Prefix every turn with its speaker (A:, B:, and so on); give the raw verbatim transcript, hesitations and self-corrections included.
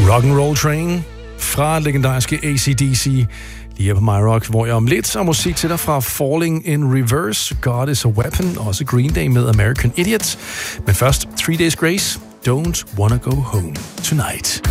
A: Rock'n'Roll Train fra legendariske A C D C. Lige her på My Rock, hvor jeg om lidt har musik til dig fra Falling in Reverse, God is a Weapon, også Green Day med American Idiot. Men først, Three Days Grace, Don't Wanna Go Home Tonight.